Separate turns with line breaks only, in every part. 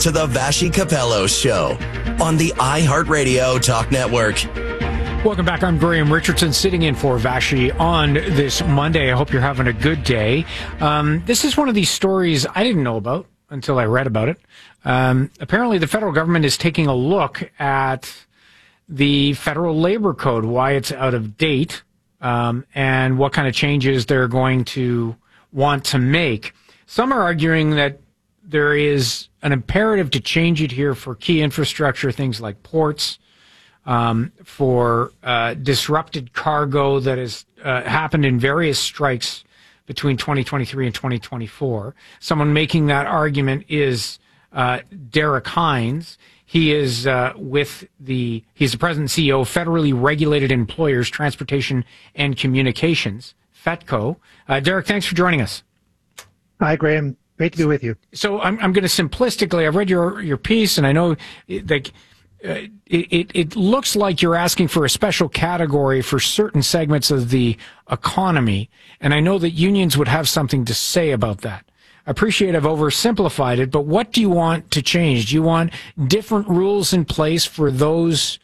to the Vassy Capello Show on the iHeartRadio Talk Network.
Welcome back. I'm Graham Richardson, sitting in for Vassy on this Monday. I hope you're having a good day. This is one of these stories I didn't know about until I read about it. Apparently, the federal government is taking a look at the federal labor code, why it's out of date, and what kind of changes they're going to want to make. Some are arguing that there is an imperative to change it here for key infrastructure, things like ports, for disrupted cargo that has happened in various strikes between 2023 and 2024. Someone making that argument is Derek Hines. He is he's the president and CEO of Federally Regulated Employers, Transportation and Communications, FETCO. Derek, thanks for joining us.
Hi, Graham. Great to be with you.
So I'm going to simplistically, I've read your piece, and I know that it looks like you're asking for a special category for certain segments of the economy, and I know that unions would have something to say about that. I appreciate I've oversimplified it, but what do you want to change? Do you want different rules in place for those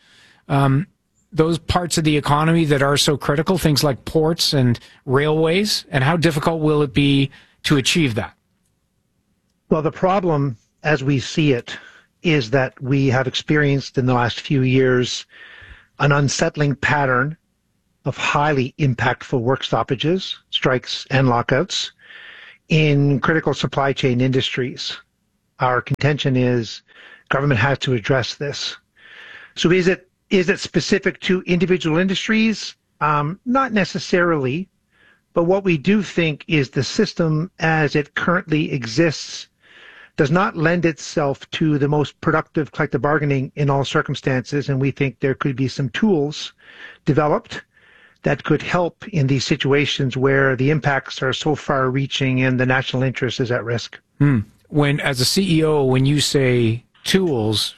parts of the economy that are so critical, things like ports and railways? And how difficult will it be to achieve that?
Well, the problem, as we see it, is that we have experienced in the last few years an unsettling pattern of highly impactful work stoppages, strikes, and lockouts in critical supply chain industries. Our contention is government has to address this. So is it specific to individual industries? Not necessarily, but what we do think is the system as it currently exists does not lend itself to the most productive collective bargaining in all circumstances, and we think there could be some tools developed that could help in these situations where the impacts are so far-reaching and the national interest is at risk.
When, as a CEO, when you say tools,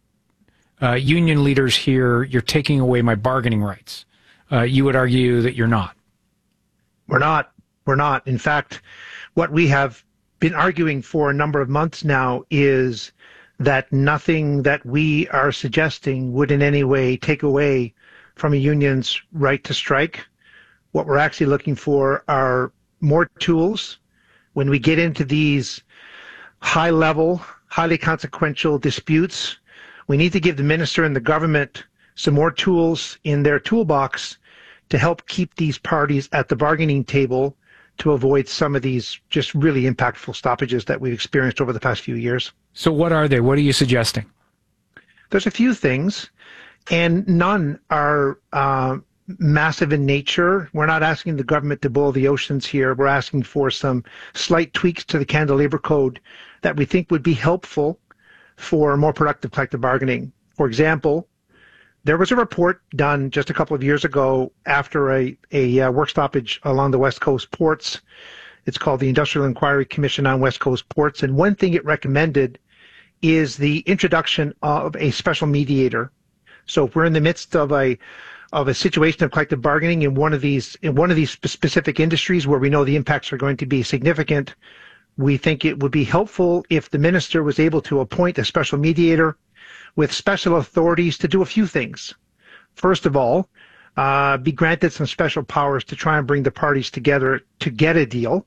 union leaders here, you're taking away my bargaining rights. You would argue that you're not.
We're not. In fact, what we have been arguing for a number of months now is that nothing that we are suggesting would in any way take away from a union's right to strike. What we're actually looking for are more tools. When we get into these high-level, highly consequential disputes, we need to give the minister and the government some more tools in their toolbox to help keep these parties at the bargaining table to avoid some of these just really impactful stoppages that we've experienced over the past few years.
So what are they? What are you suggesting?
There's a few things, and none are massive in nature. We're not asking the government to boil the oceans here. We're asking for some slight tweaks to the Canada Labour Code that we think would be helpful for more productive collective bargaining. For example, there was a report done just a couple of years ago after a work stoppage along the West Coast ports. It's called the Industrial Inquiry Commission on West Coast Ports. And one thing it recommended is the introduction of a special mediator. So if we're in the midst of a situation of collective bargaining in one of these specific industries where we know the impacts are going to be significant, we think it would be helpful if the minister was able to appoint a special mediator with special authorities to do a few things. First of all, be granted some special powers to try and bring the parties together to get a deal.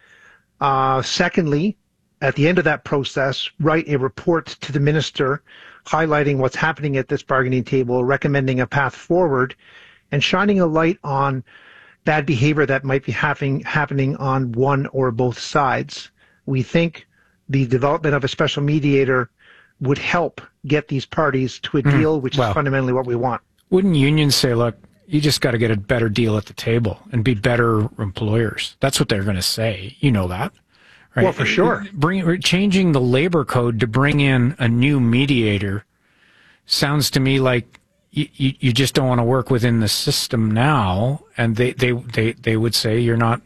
Secondly, at the end of that process, write a report to the minister highlighting what's happening at this bargaining table, recommending a path forward, and shining a light on bad behavior that might be happening on one or both sides. We think the development of a special mediator would help get these parties to a deal, which is fundamentally what we want.
Wouldn't unions say, look, you just got to get a better deal at the table and be better employers? That's what they're going to say. You know that, right?
Well, for sure.
Changing the labor code to bring in a new mediator sounds to me like you just don't want to work within the system now, and they would say you're not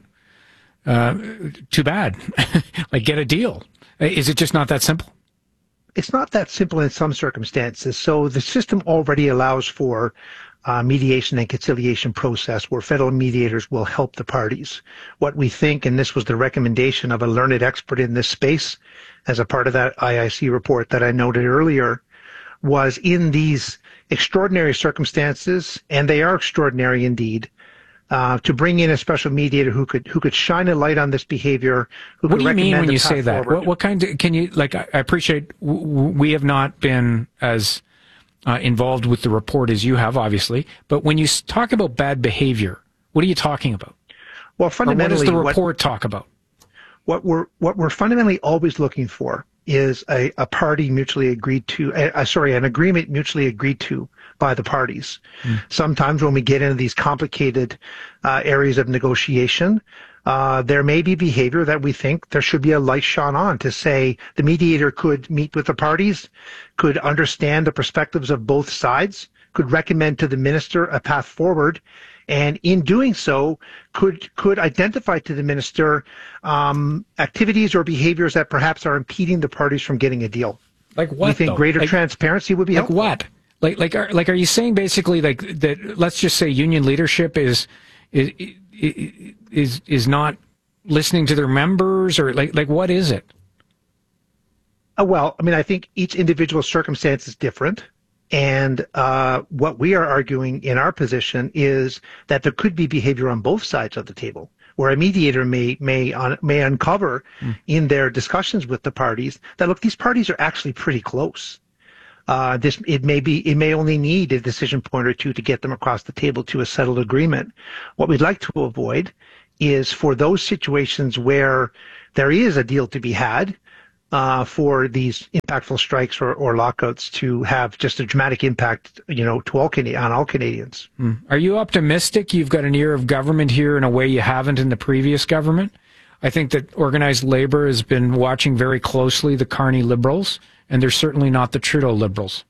too bad. Like, get a deal. Is it just not that simple?
It's not that simple in some circumstances. So the system already allows for mediation and conciliation process where federal mediators will help the parties. What we think, and this was the recommendation of a learned expert in this space as a part of that IIC report that I noted earlier, was in these extraordinary circumstances, and they are extraordinary indeed, to bring in a special mediator who could shine a light on this behavior.
What do you mean when you say that? What kind of, can you, like, I appreciate we have not been as involved with the report as you have, obviously, but when you talk about bad behavior, what are you talking about?
Well, fundamentally,
what does the report talk about?
What we're fundamentally always looking for is a party mutually agreed to, an agreement mutually agreed to by the parties. Sometimes when we get into these complicated areas of negotiation, there may be behavior that we think there should be a light shone on to say the mediator could meet with the parties, could understand the perspectives of both sides, could recommend to the minister a path forward, and in doing so, could identify to the minister activities or behaviors that perhaps are impeding the parties from getting a deal.
Like what?
We think greater transparency would be helpful.
Like what? Are you saying basically like that? Let's just say union leadership is not listening to their members, or like what is it?
Well, I mean, I think each individual circumstance is different. And what we are arguing in our position is that there could be behavior on both sides of the table, where a mediator may uncover in their discussions with the parties that, look, these parties are actually pretty close. It may only need a decision point or two to get them across the table to a settled agreement. What we'd like to avoid is for those situations where there is a deal to be had, for these impactful strikes or lockouts to have just a dramatic impact, on all Canadians.
Are you optimistic you've got an ear of government here in a way you haven't in the previous government? I think that organized labor has been watching very closely the Carney Liberals, and they're certainly not the Trudeau Liberals.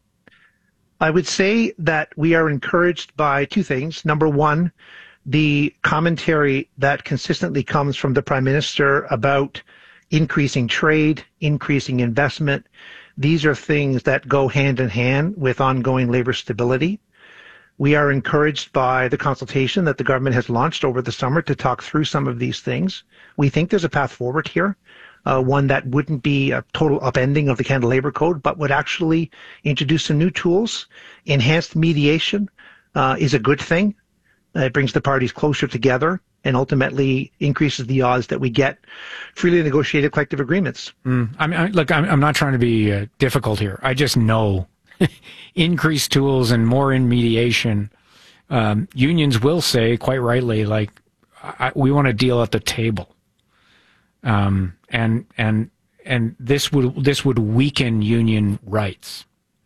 I would say that we are encouraged by two things. Number one, the commentary that consistently comes from the Prime Minister about increasing trade, increasing investment. These are things that go hand in hand with ongoing labor stability. We are encouraged by the consultation that the government has launched over the summer to talk through some of these things. We think there's a path forward here, one that wouldn't be a total upending of the Canada Labor Code, but would actually introduce some new tools. Enhanced mediation is a good thing. It brings the parties closer together and ultimately increases the odds that we get freely negotiated collective agreements.
I'm not trying to be difficult here. I just know increased tools and more in mediation. Unions will say, quite rightly, we want to deal at the table, and this would weaken union rights.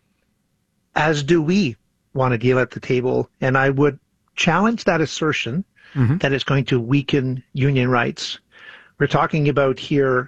As do we want to deal at the table, and I would challenge that assertion. That it's going to weaken union rights. We're talking about here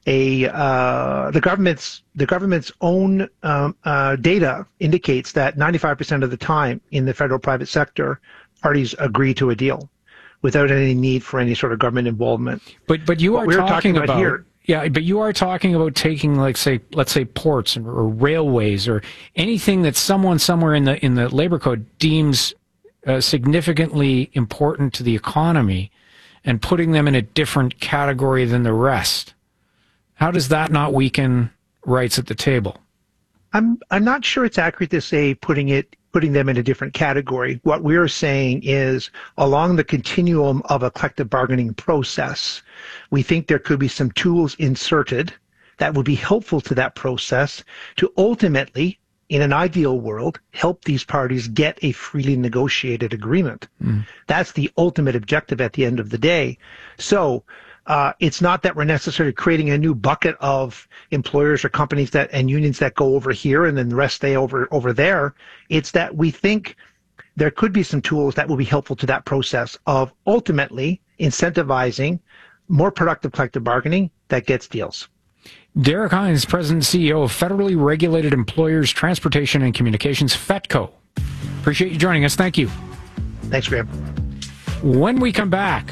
the government's own data indicates that 95% of the time in the federal private sector, parties agree to a deal without any need for any sort of government involvement.
But you are talking about here. Yeah, but you are talking about taking, let's say ports or railways or anything that someone somewhere in the labor code deems significantly important to the economy and putting them in a different category than the rest. How does that not weaken rights at the table?
I'm not sure it's accurate to say putting them in a different category. What we're saying is along the continuum of a collective bargaining process, we think there could be some tools inserted that would be helpful to that process to ultimately, in an ideal world, help these parties get a freely negotiated agreement. That's the ultimate objective at the end of the day. So it's not that we're necessarily creating a new bucket of employers or companies and unions that go over here and then the rest stay over there. It's that we think there could be some tools that will be helpful to that process of ultimately incentivizing more productive collective bargaining that gets deals.
Derek Hines, President and CEO of Federally Regulated Employers Transportation and Communications, FETCO. Appreciate you joining us. Thank you.
Thanks, Graham.
When we come back,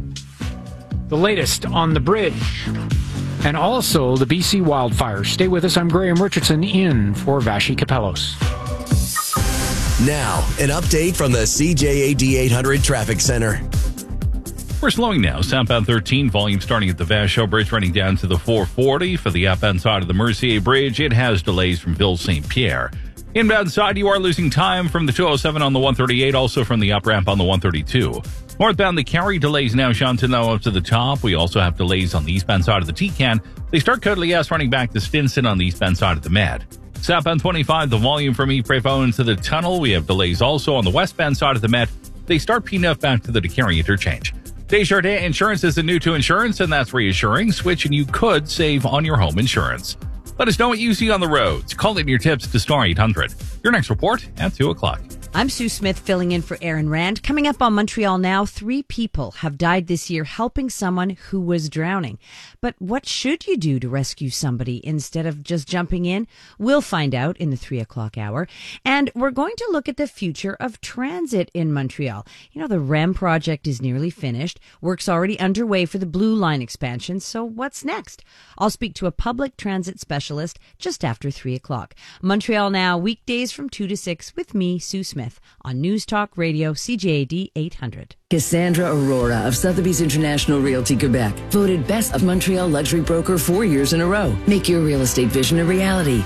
the latest on the bridge and also the BC wildfires. Stay with us. I'm Graham Richardson in for Vassy Kapelos.
Now, an update from the CJAD 800 Traffic Center.
We're slowing now. Southbound 13, volume starting at the Vachon Bridge, running down to the 440. For the outbound side of the Mercier Bridge, it has delays from Ville St. Pierre. Inbound side, you are losing time from the 207 on the 138, also from the up ramp on the 132. Northbound, the Carry delays now, Chantilly up to the top. We also have delays on the eastbound side of the T-Can. They start Côte-Liesse running back to Stinson on the eastbound side of the Med. Southbound 25, the volume from Yves-Prévost into the tunnel. We have delays also on the westbound side of the Met. They start P9 back to the DeCarry interchange. Desjardins Insurance isn't new to insurance, and that's reassuring. Switch and you could save on your home insurance. Let us know what you see on the roads. Call in your tips to Star 800. Your next report at 2 o'clock.
I'm Sue Smith filling in for Aaron Rand. Coming up on Montreal Now, 3 people have died this year helping someone who was drowning. But what should you do to rescue somebody instead of just jumping in? We'll find out in the 3 o'clock hour. And we're going to look at the future of transit in Montreal. You know, the REM project is nearly finished. Work's already underway for the Blue Line expansion. So what's next? I'll speak to a public transit specialist just after 3 o'clock. Montreal Now, weekdays from 2 to 6 with me, Sue Smith, on News Talk Radio CJAD 800.
Cassandra Aurora of Sotheby's International Realty Quebec, voted Best of Montreal Luxury Broker 4 years in a row. Make your real estate vision a reality.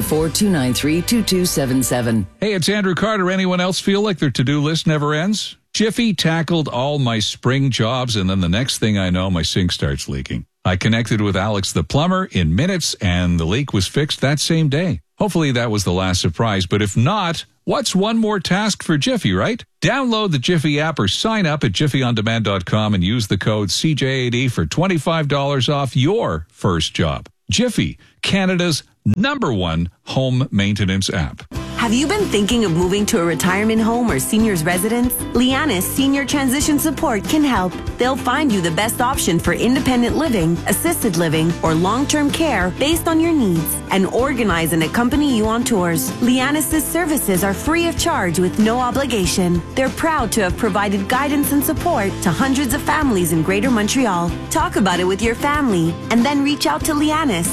514-293-2277.
Hey, it's Andrew Carter. Anyone else feel like their to-do list never ends? Jiffy tackled all my spring jobs, and then the next thing I know, my sink starts leaking. I connected with Alex the plumber in minutes, and the leak was fixed that same day. Hopefully that was the last surprise, but if not, what's one more task for Jiffy, right? Download the Jiffy app or sign up at jiffyondemand.com and use the code CJAD for $25 off your first job. Jiffy, Canada's #1 home maintenance app.
Have you been thinking of moving to a retirement home or senior's residence? Lianis Senior Transition Support can help. They'll find you the best option for independent living, assisted living, or long-term care based on your needs and organize and accompany you on tours. Lianis' services are free of charge with no obligation. They're proud to have provided guidance and support to hundreds of families in Greater Montreal. Talk about it with your family and then reach out to Lianis,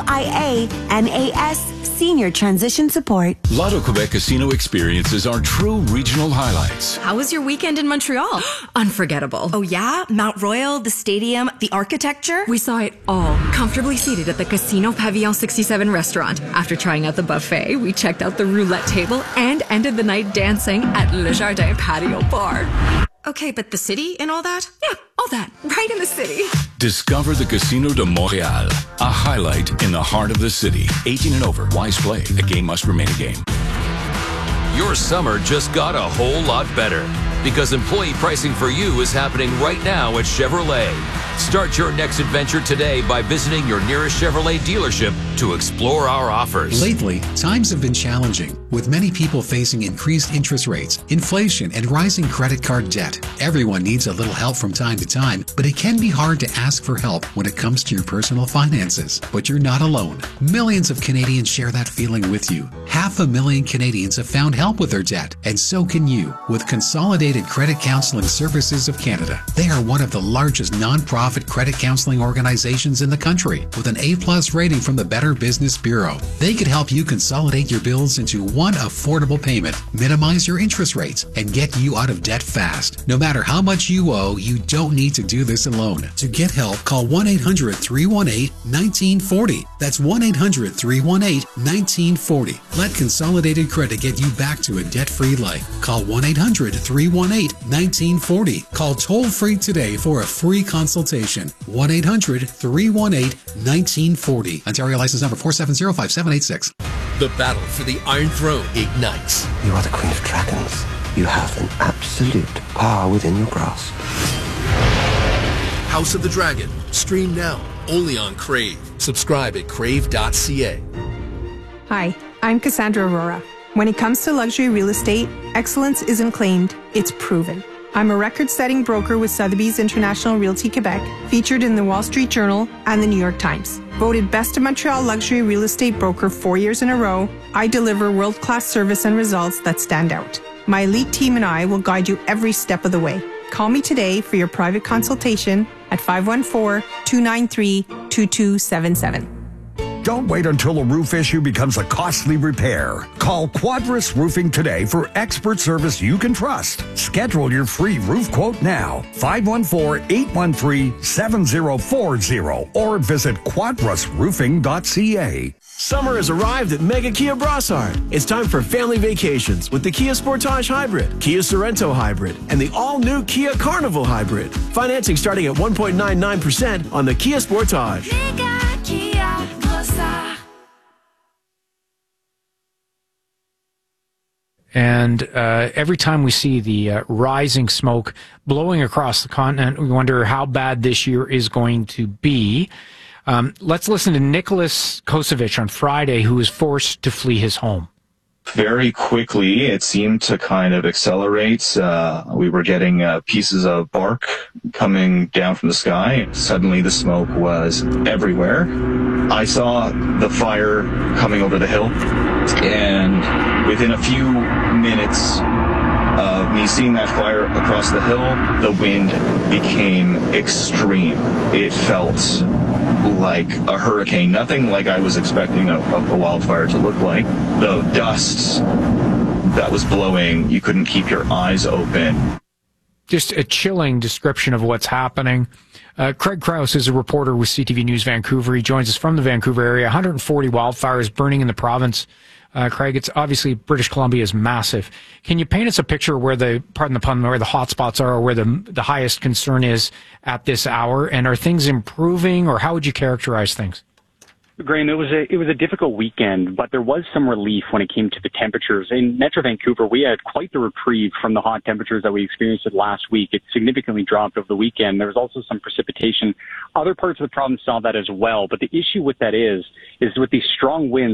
LIANAS, Senior Transition Support.
Lotto Quebec Casino experiences are true regional highlights.
How was your weekend in Montreal? Unforgettable.
Oh yeah? Mount Royal, the stadium, the architecture?
We saw it all, comfortably seated at the Casino Pavillon 67 restaurant. After trying out the buffet, we checked out the roulette table and ended the night dancing at Le Jardin Patio Bar.
Okay, but the city and all that?
Yeah, all that, right in the city.
Discover the Casino de Montréal, a highlight in the heart of the city. 18 and over, wise play. A game must remain a game.
Your summer just got a whole lot better because employee pricing for you is happening right now at Chevrolet. Start your next adventure today by visiting your nearest Chevrolet dealership to explore our offers.
Lately, times have been challenging, with many people facing increased interest rates, inflation, and rising credit card debt. Everyone needs a little help from time to time, but it can be hard to ask for help when it comes to your personal finances. But you're not alone. Millions of Canadians share that feeling with you. 500,000 Canadians have found help with their debt, and so can you with Consolidated Credit Counseling Services of Canada. They are one of the largest non-profit credit counseling organizations in the country with an A+ rating from the Better Business Bureau. They could help you consolidate your bills into one affordable payment, minimize your interest rates, and get you out of debt fast. No matter how much you owe, you don't need to do this alone. To get help, call 1-800-318-1940. That's 1-800-318-1940. Let Consolidated Credit get you back to a debt-free life. Call 1-800-318-1940. Call toll-free today for a free consultation. 1-800-318-1940. Ontario license number 4705786.
The battle for the Iron Throne ignites.
You are the Queen of Dragons. You have an absolute power within your grasp.
House of the Dragon. Stream now. Only on Crave. Subscribe at crave.ca.
Hi, I'm Cassandra Aurora. When it comes to luxury real estate, excellence isn't claimed, it's proven. I'm a record-setting broker with Sotheby's International Realty Quebec, featured in the Wall Street Journal and the New York Times. Voted Best of Montreal Luxury Real Estate Broker 4 years in a row, I deliver world-class service and results that stand out. My elite team and I will guide you every step of the way. Call me today for your private consultation at 514-293-2277.
Don't wait until a roof issue becomes a costly repair. Call Quadris Roofing today for expert service you can trust. Schedule your free roof quote now. 514-813-7040 or visit quadrisroofing.ca.
Summer has arrived at Mega Kia Brossard. It's time for family vacations with the Kia Sportage Hybrid, Kia Sorento Hybrid, and the all-new Kia Carnival Hybrid. Financing starting at 1.99% on the Kia Sportage.
Mega Kia Brossard.
And every time we see the rising smoke blowing across the continent, we wonder how bad this year is going to be. Let's listen to Nicholas Kosovic on Friday, who was forced to flee his home.
Very quickly, it seemed to kind of accelerate. We were getting pieces of bark coming down from the sky. Suddenly, the smoke was everywhere. I saw the fire coming over the hill, and within a few minutes of me seeing that fire across the hill, the wind became extreme. It felt like a hurricane, nothing like I was expecting a wildfire to look like. The dust that was blowing, you couldn't keep your eyes open.
Just a chilling description of what's happening. Craig Krause is a reporter with CTV News Vancouver. He joins us from the Vancouver area. 140 wildfires burning in the province. Craig, it's obviously British Columbia is massive. Can you paint us a picture where pardon the pun, where the hot spots are, or where the highest concern is at this hour? And are things improving, or how would you characterize things?
Graham, it was a difficult weekend, but there was some relief when it came to the temperatures. In Metro Vancouver, we had quite the reprieve from the hot temperatures that we experienced last week. It significantly dropped over the weekend. There was also some precipitation. Other parts of the province saw that as well, but the issue with that is with these strong winds,